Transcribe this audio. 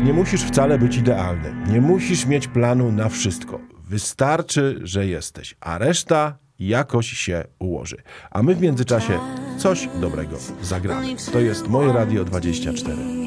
Nie musisz wcale być idealny. Nie musisz mieć planu na wszystko. Wystarczy, że jesteś, a reszta jakoś się ułoży. A my w międzyczasie coś dobrego zagramy. To jest Moje Radio 24.